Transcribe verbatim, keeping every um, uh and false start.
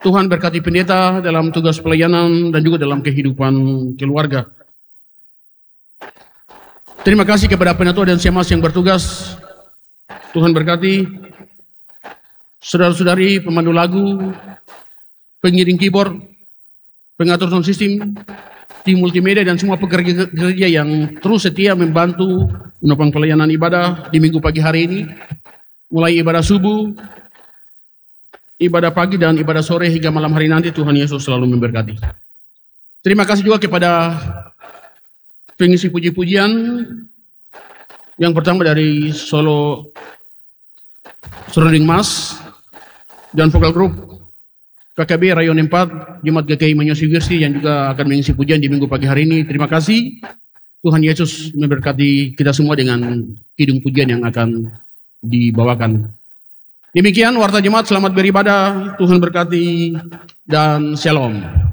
Tuhan berkati pendeta dalam tugas pelayanan dan juga dalam kehidupan keluarga. Terima kasih kepada penatua dan siamas yang bertugas. Tuhan berkati. Saudara-saudari pemandu lagu, pengiring keyboard, pengatur sound system, tim multimedia dan semua pekerja-pekerja yang terus setia membantu menopang pelayanan ibadah di minggu pagi hari ini. Mulai ibadah subuh, ibadah pagi dan ibadah sore hingga malam hari nanti, Tuhan Yesus selalu memberkati. Terima kasih juga kepada pengisi puji-pujian. Yang pertama dari solo Surrounding Mas dan vokal grup K K B Rayon empat Jemaat G K I Manyosi Wirsi yang juga akan mengisi pujian di minggu pagi hari ini. Terima kasih. Tuhan Yesus memberkati kita semua dengan kidung pujian yang akan dibawakan. Demikian warta jemaat, selamat beribadah, Tuhan berkati dan shalom.